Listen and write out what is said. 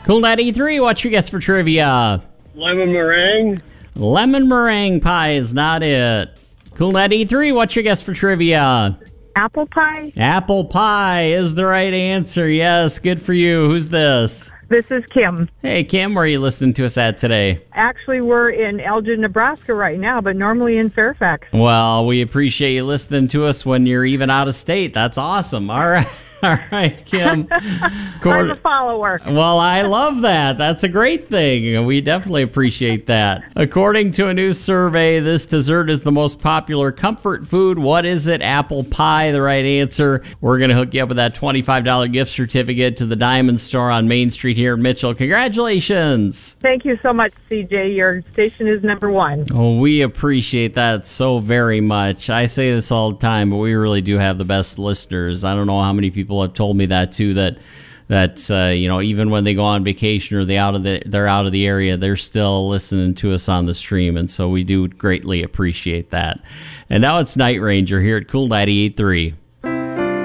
Cool 93, what's your guess for trivia? Lemon meringue. Lemon meringue pie is not it. Cool 93, what's your guess for trivia? Apple pie? Apple pie is the right answer. Yes, good for you. Who's this? This is Kim. Hey, Kim, where are you listening to us at today? Actually, we're in Elgin, Nebraska right now, but normally in Fairfax. Well, we appreciate you listening to us when you're even out of state. That's awesome. All right. All right, Kim. I'm a follower. Well, I love that. That's a great thing. We definitely appreciate that. According to a new survey, this dessert is the most popular comfort food. What is it? Apple pie, the right answer. We're going to hook you up with that $25 gift certificate to the Diamond Store on Main Street here in Mitchell. Congratulations. Thank you so much, CJ. Your station is number one. Oh, we appreciate that so very much. I say this all the time, but we really do have the best listeners. I don't know how many people have told me that too, that even when they go on vacation or they're out of the area, they're still listening to us on the stream, and so we do greatly appreciate that. And now it's Night Ranger here at Cool 98.3.